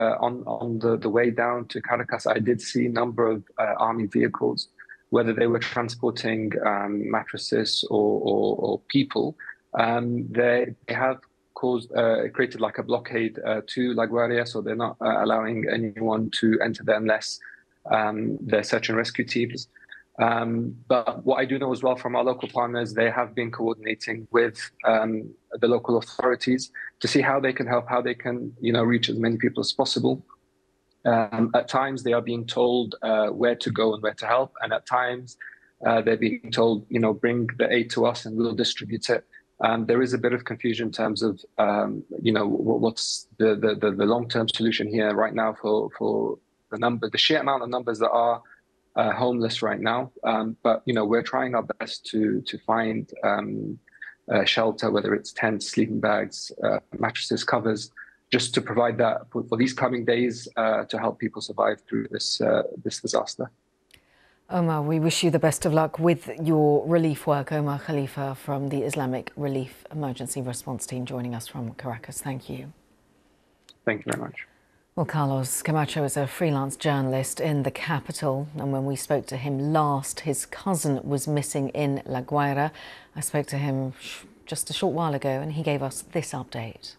on the way down to Caracas, I did see a number of army vehicles, whether they were transporting mattresses or people. They have created like a blockade to La Guaria, so they're not allowing anyone to enter there unless they're search and rescue teams. But what I do know as well from our local partners, they have been coordinating with the local authorities to see how they can help, how they can, reach as many people as possible. At times, they are being told where to go and where to help, and at times they're being told, bring the aid to us and we'll distribute it. There is a bit of confusion in terms of, what's the long-term solution here right now for the sheer amount of numbers that are homeless right now. But we're trying our best to find shelter, whether it's tents, sleeping bags, mattresses, covers, just to provide that for these coming days to help people survive through this disaster. Omar, we wish you the best of luck with your relief work. Omar Khalifa from the Islamic Relief Emergency Response Team joining us from Caracas. Thank you. Thank you very much. Well, Carlos Camacho is a freelance journalist in the capital, and when we spoke to him last, his cousin was missing in La Guaira. I spoke to him just a short while ago, and he gave us this update.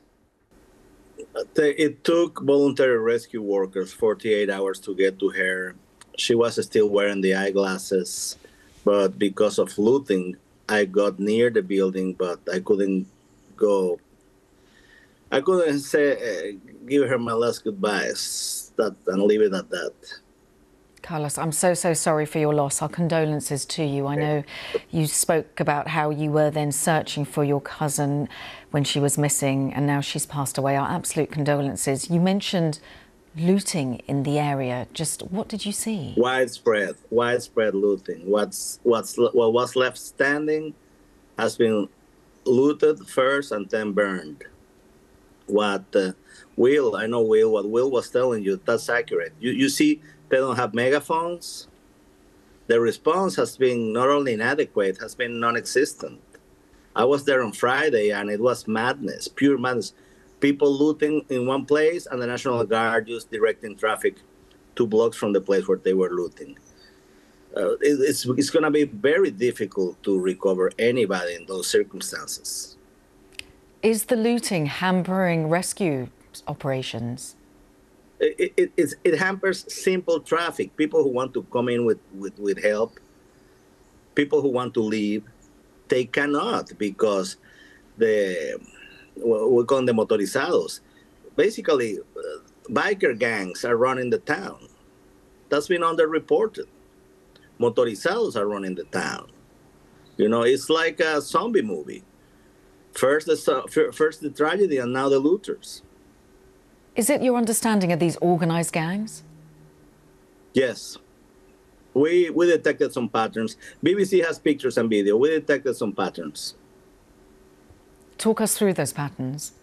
It took voluntary rescue workers 48 hours to get to her. She was still wearing the eyeglasses, but because of looting, I got near the building, but I couldn't go. I couldn't give her my last goodbyes and leave it at that. Carlos, I'm so sorry for your loss. Our condolences to you. I know you spoke about how you were then searching for your cousin when she was missing, and now she's passed away. Our absolute condolences. You mentioned looting in the area. Just what did you see? Widespread looting. What was left standing has been looted first and then burned. What Will was telling you, that's accurate. You see, they don't have megaphones. The response has been not only inadequate, has been non-existent. I was there on Friday and it was madness, pure madness. People looting in one place and the National Guard just directing traffic 2 blocks from the place where they were looting. It's going to be very difficult to recover anybody in those circumstances. Is the looting hampering rescue operations? It hampers simple traffic. People who want to come in with help, people who want to leave, they cannot because we call them motorizados. Basically, biker gangs are running the town. That's been underreported. Motorizados are running the town. It's like a zombie movie. First the tragedy and now the looters. Is it your understanding of these organized gangs? Yes. We detected some patterns. BBC has pictures and video. We detected some patterns. Talk us through those patterns.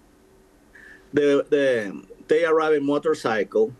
They arrive in motorcycle,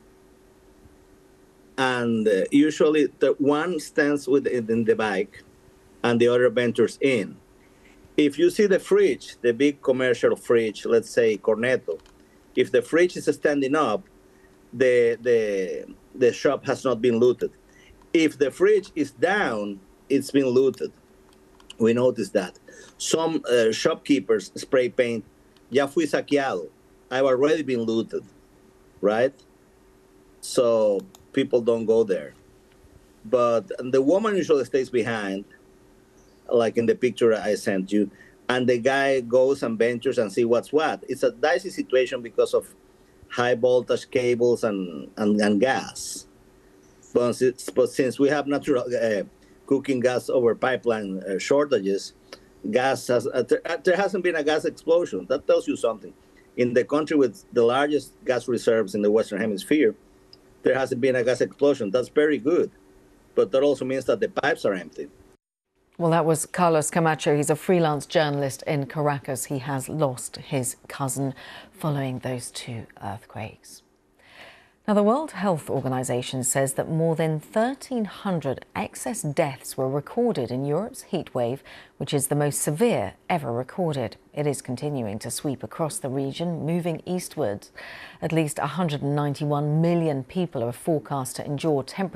and usually the one stands in the bike and the other ventures in. If you see the fridge, the big commercial fridge, let's say Cornetto, if the fridge is standing up, the shop has not been looted. If the fridge is down, it's been looted. We noticed that. Some shopkeepers spray paint, ya fui saqueado. I've already been looted, right? So people don't go there. But the woman usually stays behind, like in the picture I sent you, and the guy goes and ventures and see what's what. It's a dicey situation because of high voltage cables and gas. But since we have natural cooking gas over pipeline shortages, there hasn't been a gas explosion. That tells you something. In the country with the largest gas reserves in the Western Hemisphere, there hasn't been a gas explosion. That's very good. But that also means that the pipes are empty. Well, that was Carlos Camacho. He's a freelance journalist in Caracas. He has lost his cousin following those 2 earthquakes. Now, the World Health Organization says that more than 1,300 excess deaths were recorded in Europe's heatwave, which is the most severe ever recorded. It is continuing to sweep across the region, moving eastwards. At least 191 million people are forecast to endure temperature